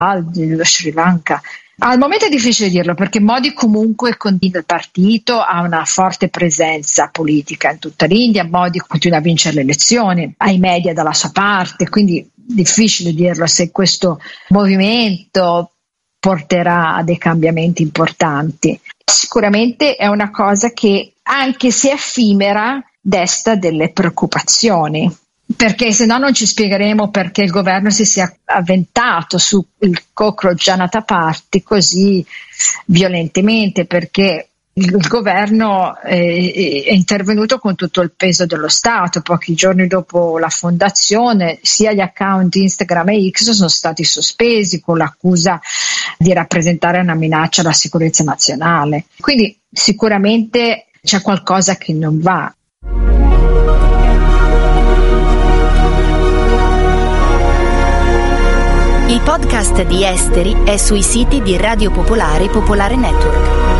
dello Sri Lanka. Al momento è difficile dirlo perché Modi comunque continua, il partito ha una forte presenza politica in tutta l'India, Modi continua a vincere le elezioni, ha i media dalla sua parte, quindi difficile dirlo se questo movimento porterà a dei cambiamenti importanti. Sicuramente è una cosa che, anche se effimera, desta delle preoccupazioni, perché se no non ci spiegheremo perché il governo si sia avventato sul Cockroach Janata Party così violentemente, perché il governo è intervenuto con tutto il peso dello Stato. Pochi giorni dopo la fondazione, sia gli account Instagram e X sono stati sospesi con l'accusa di rappresentare una minaccia alla sicurezza nazionale. Quindi sicuramente c'è qualcosa che non va. Il podcast di Esteri è sui siti di Radio Popolare e Popolare Network.